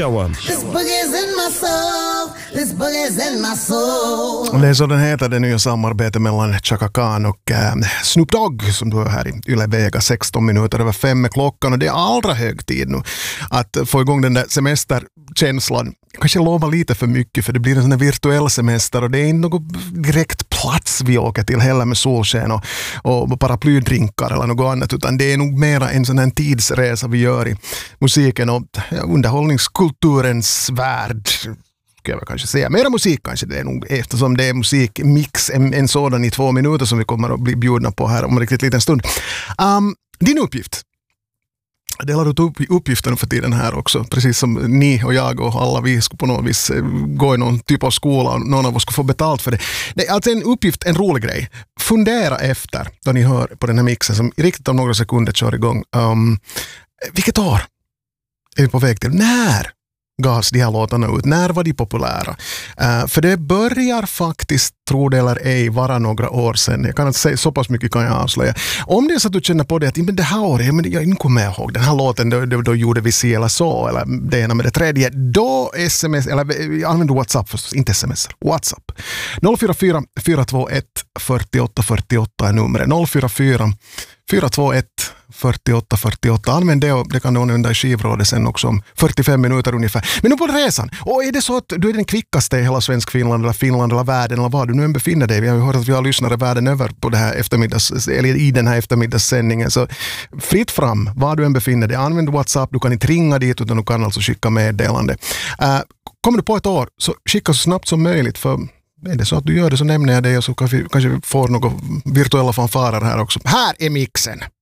Show. This boogie's in my soul. This boogie's in my soul. Det är så den heter, det nya samarbetet mellan Chaka Khan och Snoop Dogg som du hör här i Yle Vega. 16 minuter över 5 är klockan och det är allra hög tid nu att få igång den där semesterkänslan. Kanske lovar lite för mycket för det blir en sån där virtuell semester och det är inte någon direkt plats vi åker till heller med solsken och paraplydrinkar eller något annat, utan det är nog mera en sån här tidsresa vi gör i musiken och underhållningskulturens värld. Ska jag kanske säga. Mera musik kanske det är nog, eftersom det är musikmix, en sådan i 2 minuter som vi kommer att bli bjudna på här om en riktigt liten stund. Din uppgift. Delar ut uppgiften för tiden här också, precis som ni och jag och alla vi ska på något vis gå i någon typ av skola och någon av oss ska få betalt för det. Det är alltså en uppgift, en rolig grej. Fundera efter då ni hör på den här mixen som riktigt om några sekunder kör igång. Vilket år är vi på väg till? När gavs de här låtarna ut? När var de populära? För det börjar faktiskt, tro det eller ej, vara några år sedan. Jag kan inte säga, så pass mycket kan jag avslöja. Om det är så att du känner på det att men det här året, jag kommer ihåg den här låten, då gjorde vi si eller så, eller det ena med det tredje, då sms, eller använder WhatsApp förstås, inte sms, WhatsApp. 044 421 48 48 är numret. 044 421 48 48. Använd det och det kan du använda i skivrådet sen också om 45 minuter ungefär. Men nu på resan. Och är det så att du är den kvickaste i hela svensk Finland eller världen eller vad du nu än befinner dig. Vi har ju hört att vi har lyssnare världen över på det här eller i den här eftermiddagssändningen. Så fritt fram, var du än befinner dig. Använd WhatsApp, du kan inte ringa dit utan du kan alltså skicka meddelande. Kommer du på ett år så skicka så snabbt som möjligt, för är det så att du gör det så nämner jag det och så kanske vi får några virtuella fanfarer här också. Här är mixen!